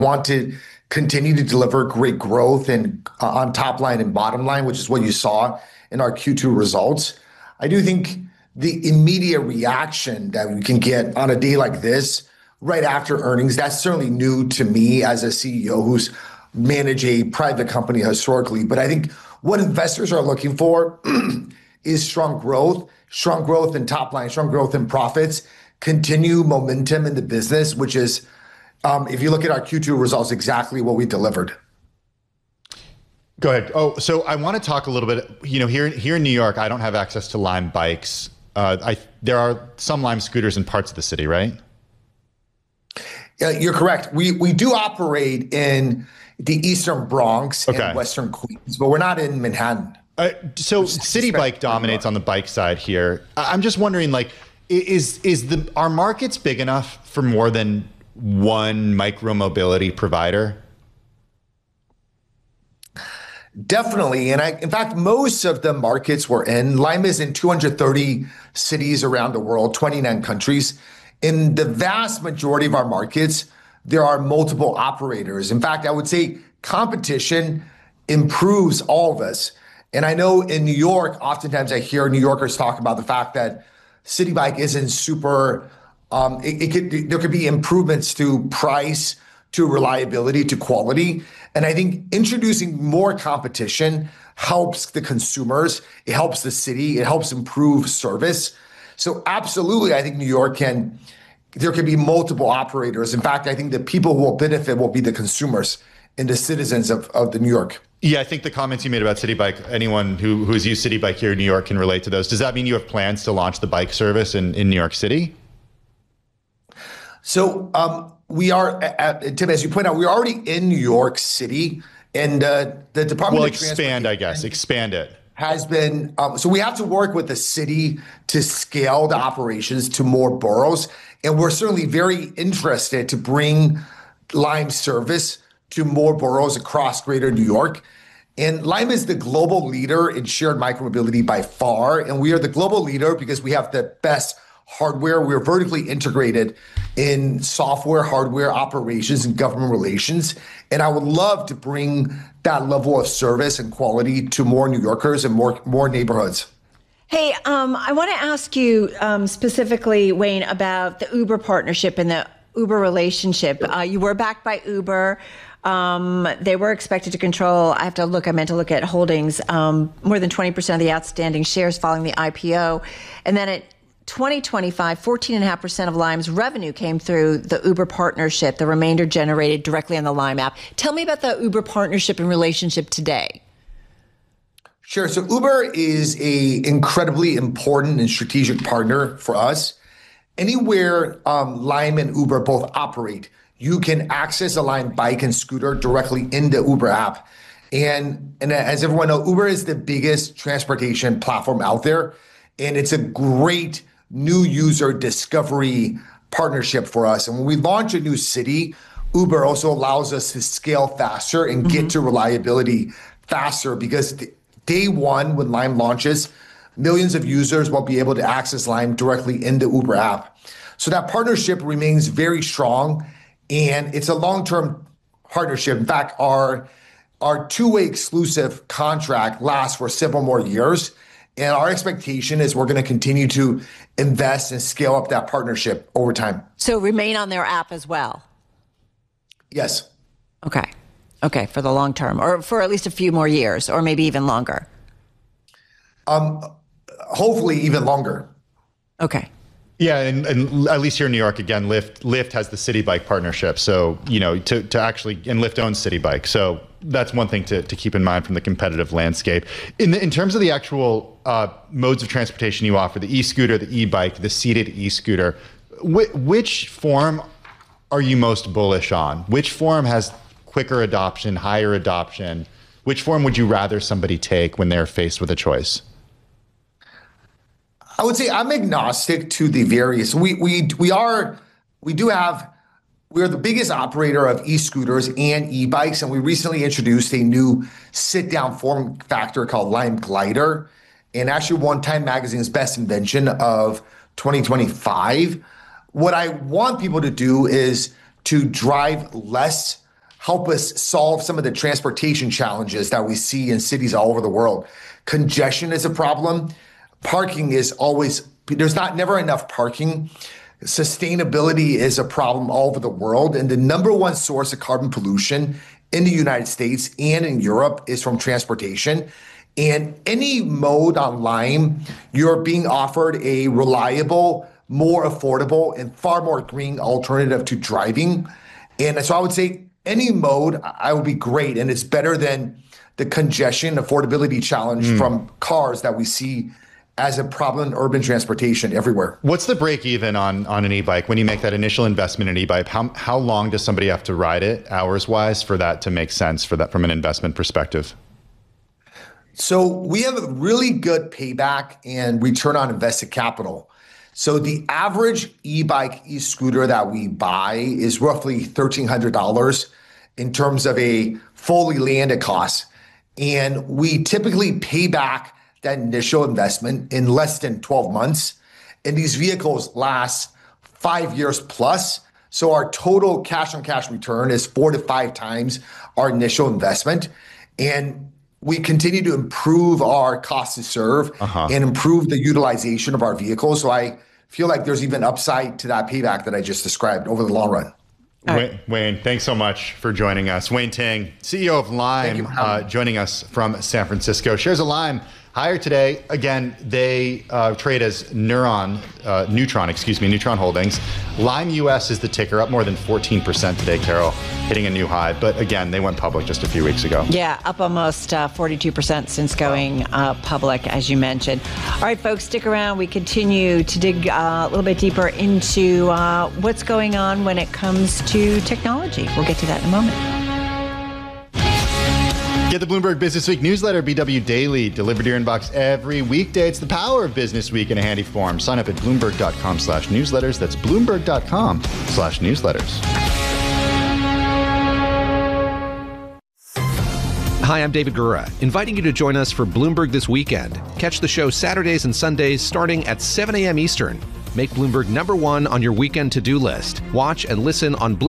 want to continue to deliver great growth and on top line and bottom line, which is what you saw in our Q2 results. I do think the immediate reaction that we can get on a day like this, right after earnings, that's certainly new to me as a CEO who's managed a private company historically. But I think what investors are looking for is strong growth in top line, strong growth in profits, continue momentum in the business, which is, if you look at our Q2 results, exactly what we delivered. Go ahead. Oh, so I want to talk a little bit, here in New York, I don't have access to Lime bikes. There are some Lime scooters in parts of the city, right? Yeah, you're correct. We do operate in the Eastern Bronx and Western Queens, but we're not in Manhattan. So Citi Bike dominates on the bike side here. I'm just wondering, are markets big enough for more than one micromobility provider? Definitely. And in fact, most of the markets we're in, Lime is in 230 cities around the world, 29 countries. In the vast majority of our markets, there are multiple operators. In fact, I would say competition improves all of us. And I know in New York, oftentimes I hear New Yorkers talk about the fact that Citi Bike isn't super, there could be improvements to price, to reliability, to quality. And I think introducing more competition helps the consumers, it helps the city, it helps improve service. So absolutely, I think New York there can be multiple operators. In fact, I think the people who will benefit will be the consumers and the citizens of the New York. Yeah, I think the comments you made about Citi Bike, anyone who's used Citi Bike here in New York can relate to those. Does that mean you have plans to launch the bike service in New York City? So we are, Tim, as you point out, we're already in New York City, and the Department of Transportation, expand it. Has been, so we have to work with the city to scale the operations to more boroughs. And we're certainly very interested to bring Lime service to more boroughs across greater New York. And Lime is the global leader in shared micromobility by far. And we are the global leader because we have the best hardware. We're vertically integrated in software, hardware, operations, and government relations. And I would love to bring that level of service and quality to more New Yorkers and more neighborhoods. Hey, I want to ask you specifically, Wayne, about the Uber partnership and the Uber relationship. You were backed by Uber. They were expected to control, I meant to look at holdings, more than 20% of the outstanding shares following the IPO. And then at 2025, 14.5% of Lime's revenue came through the Uber partnership, the remainder generated directly on the Lime app. Tell me about the Uber partnership and relationship today. Sure. So Uber is an incredibly important and strategic partner for us. Anywhere Lime and Uber both operate, you can access a Lime bike and scooter directly in the Uber app. And as everyone knows, Uber is the biggest transportation platform out there. And it's a great new user discovery partnership for us. And when we launch a new city, Uber also allows us to scale faster and get to reliability faster, because day one, when Lime launches, millions of users will be able to access Lime directly in the Uber app. So that partnership remains very strong, and it's a long-term partnership. In fact, our two-way exclusive contract lasts for several more years. And our expectation is we're going to continue to invest and scale up that partnership over time. So remain on their app as well? Yes. Okay, for the long term, or for at least a few more years, or maybe even longer? Hopefully even longer. Okay. Yeah, and at least here in New York, again, Lyft has the Citi Bike partnership. So, to actually, and Lyft owns Citi Bike. So that's one thing to keep in mind from the competitive landscape. In terms of the actual modes of transportation you offer, the e-scooter, the e-bike, the seated e-scooter, which form are you most bullish on? Which form has quicker adoption, higher adoption? Which form would you rather somebody take when they're faced with a choice? I would say I'm agnostic to the various. We are the biggest operator of e-scooters and e-bikes, and we recently introduced a new sit-down form factor called Lime Glider, and actually won Time Magazine's Best Invention of 2025. What I want people to do is to drive less help us solve some of the transportation challenges that we see in cities all over the world. Congestion is a problem. Parking is always, there's never enough parking. Sustainability is a problem all over the world. And the number one source of carbon pollution in the United States and in Europe is from transportation. And any mode on Lime, you're being offered a reliable, more affordable, and far more green alternative to driving. And so I would say any mode, I would be great. And it's better than the congestion affordability challenge from cars that we see as a problem in urban transportation everywhere. What's the break even on an e-bike when you make that initial investment in e-bike? How long does somebody have to ride it hours wise for that to make sense for that from an investment perspective? So we have a really good payback and return on invested capital. So the average e-bike, e-scooter that we buy is roughly $1,300 in terms of a fully landed cost. And we typically pay back that initial investment in less than 12 months. And these vehicles last 5 years plus. So our total cash on cash return is 4 to 5 times our initial investment. And we continue to improve our cost to serve and improve the utilization of our vehicles. So I feel like there's even upside to that payback that I just described over the long run. Wayne, thanks so much for joining us. Wayne Ting, CEO of Lime, joining us from San Francisco. Shares of Lime higher today. Again, they trade as Neutron Holdings. Lime US is the ticker, up more than 14% today, Carol, hitting a new high. But again, they went public just a few weeks ago. Yeah, up almost 42% since going public, as you mentioned. All right, folks, stick around. We continue to dig a little bit deeper into what's going on when it comes to technology. We'll get to that in a moment. Get the Bloomberg Business Week newsletter, BW Daily, delivered to your inbox every weekday. It's the power of Business Week in a handy form. Sign up at Bloomberg.com/newsletters. That's Bloomberg.com/newsletters. Hi, I'm David Gura, inviting you to join us for Bloomberg This Weekend. Catch the show Saturdays and Sundays starting at 7 a.m. Eastern. Make Bloomberg #1 on your weekend to-do list. Watch and listen on Bloomberg.